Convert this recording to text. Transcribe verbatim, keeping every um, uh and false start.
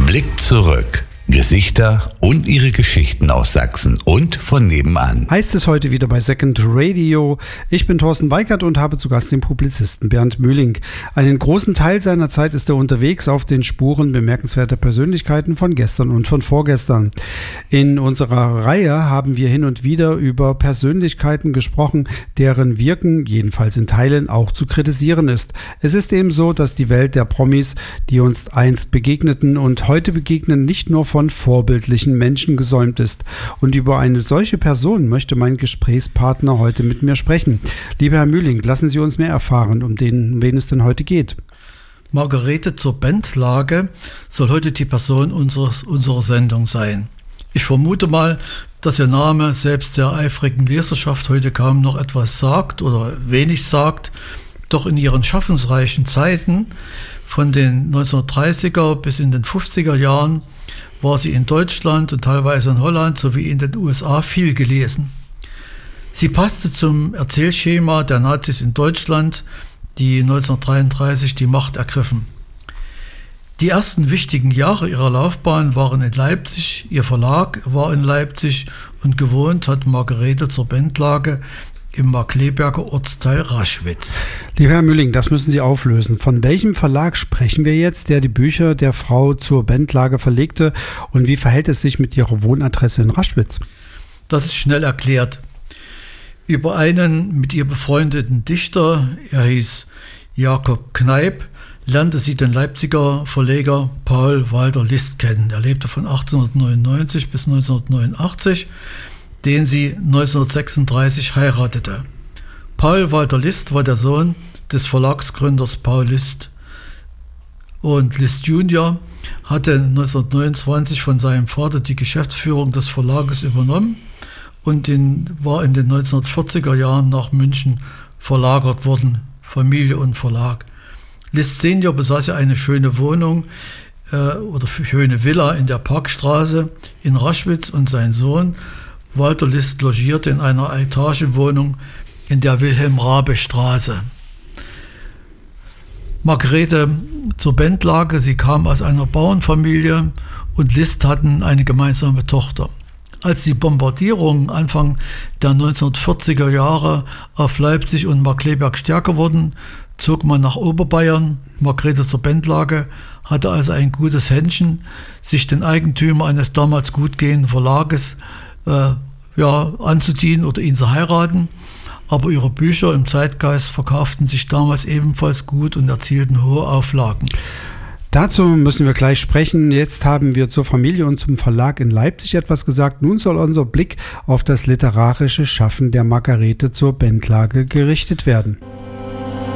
Blick zurück. Gesichter und ihre Geschichten aus Sachsen und von nebenan. Heißt es heute wieder bei Second Radio. Ich bin Thorsten Weikert und habe zu Gast den Publizisten Bernd Mühling. Einen großen Teil seiner Zeit ist er unterwegs auf den Spuren bemerkenswerter Persönlichkeiten von gestern und von vorgestern. In unserer Reihe haben wir hin und wieder über Persönlichkeiten gesprochen, deren Wirken, jedenfalls in Teilen, auch zu kritisieren ist. Es ist eben so, dass die Welt der Promis, die uns einst begegneten und heute begegnen, nicht nur von von vorbildlichen Menschen gesäumt ist. Und über eine solche Person möchte mein Gesprächspartner heute mit mir sprechen. Lieber Herr Mühling, lassen Sie uns mehr erfahren, um den, um wen es denn heute geht. Margarete zur Bendlage soll heute die Person unseres, unserer Sendung sein. Ich vermute mal, dass Ihr Name selbst der eifrigen Leserschaft heute kaum noch etwas sagt oder wenig sagt. Doch in ihren schaffensreichen Zeiten von den neunzehnhundertdreißiger bis in den fünfziger Jahren war sie in Deutschland und teilweise in Holland sowie in den U S A viel gelesen. Sie passte zum Erzählschema der Nazis in Deutschland, die neunzehnhundertdreiunddreißig die Macht ergriffen. Die ersten wichtigen Jahre ihrer Laufbahn waren in Leipzig, ihr Verlag war in Leipzig und gewohnt hat Margarete zur Bendlage im Markkleeberger Ortsteil Raschwitz. Lieber Herr Mühling, das müssen Sie auflösen. Von welchem Verlag sprechen wir jetzt, der die Bücher der Frau zur Bendlage verlegte, und wie verhält es sich mit ihrer Wohnadresse in Raschwitz? Das ist schnell erklärt. Über einen mit ihr befreundeten Dichter, er hieß Jakob Kneip, lernte sie den Leipziger Verleger Paul Walter List kennen. Er lebte von achtzehnhundertneunundneunzig bis neunzehnhundertneunundachtzig, den sie neunzehnhundertsechsunddreißig heiratete. Paul Walter List war der Sohn des Verlagsgründers Paul List. Und List Junior hatte neunzehnhundertneunundzwanzig von seinem Vater die Geschäftsführung des Verlages übernommen und in, war in den neunzehnhundertvierziger Jahren nach München verlagert worden, Familie und Verlag. List Senior besaß ja eine schöne Wohnung äh, oder schöne Villa in der Parkstraße in Raschwitz und sein Sohn Walter List logierte in einer Etagenwohnung in der Wilhelm-Raabe-Straße. Margarete zur Bendlage, sie kam aus einer Bauernfamilie und List hatten eine gemeinsame Tochter. Als die Bombardierungen Anfang der neunzehnhundertvierziger Jahre auf Leipzig und Markkleeberg stärker wurden, zog man nach Oberbayern. Margarete zur Bendlage hatte also ein gutes Händchen, sich den Eigentümer eines damals gut gehenden Verlages äh, ja, anzudienen oder ihn zu heiraten. Aber ihre Bücher im Zeitgeist verkauften sich damals ebenfalls gut und erzielten hohe Auflagen. Dazu müssen wir gleich sprechen. Jetzt haben wir zur Familie und zum Verlag in Leipzig etwas gesagt. Nun soll unser Blick auf das literarische Schaffen der Margarete zur Bendlage gerichtet werden.